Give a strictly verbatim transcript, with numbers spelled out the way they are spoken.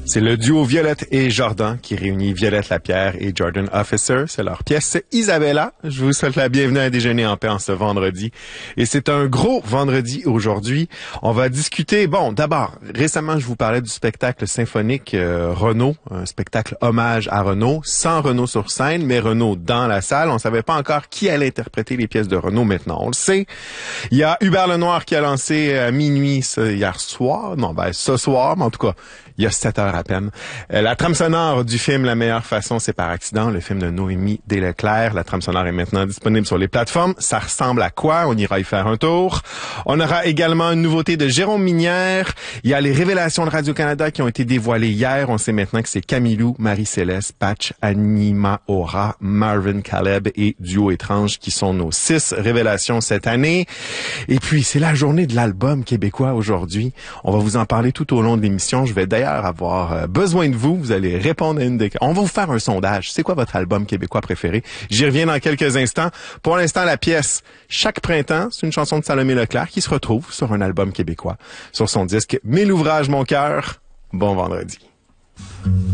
C'est le duo Violette et Jordan qui réunit Violette Lapierre et Jordan Officer. C'est leur pièce Isabella. Je vous souhaite la bienvenue à Déjeuner en paix en ce vendredi. Et c'est un gros vendredi aujourd'hui. On va discuter, bon, d'abord, récemment, je vous parlais du spectacle symphonique euh, Renaud, un spectacle hommage à Renaud, sans Renaud sur scène, mais Renaud dans la salle. On savait pas encore qui allait interpréter les pièces de Renaud. Maintenant, on le sait. Il y a Hubert Lenoir qui a lancé à minuit ce, hier soir, non, ben ce soir, mais en tout cas, il y a sept heures à peine. Euh, la trame sonore du film La meilleure façon, c'est par accident, le film de Noémie Desleclerc. La trame sonore est maintenant disponible sur les plateformes. Ça ressemble à quoi? On ira y faire un tour. On aura également une nouveauté de Jérôme Minière. Il y a les révélations de Radio-Canada qui ont été dévoilées hier. On sait maintenant que c'est Camilou, Marie-Céleste, Patch, Anima Aura, Marvin Caleb et Duo Étrange qui sont nos six révélations cette année. Et puis, c'est la journée de l'album québécois aujourd'hui. On va vous en parler tout au long de l'émission. Je vais d'ailleurs avoir besoin de vous. Vous allez répondre à une des... On va vous faire un sondage. C'est quoi votre album québécois préféré? J'y reviens dans quelques instants. Pour l'instant, la pièce Chaque printemps, c'est une chanson de Salomé Leclerc qui se retrouve sur un album québécois. Sur son disque Mille ouvrages, mon cœur. Bon vendredi.